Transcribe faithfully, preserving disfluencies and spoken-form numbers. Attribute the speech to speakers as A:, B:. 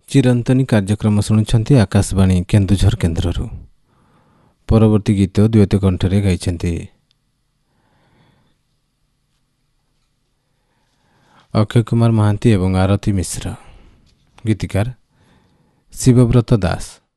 A: चिरंतनी कार्यक्रम शुणुंट आकाशवाणी केन्दुझर केन्द्ररू परवर्ती गीत द्वैत कंठरे गाइछन्ति अक्षय कुमार महांती एवं आरती मिश्र। गीतिकार शिवव्रत दास।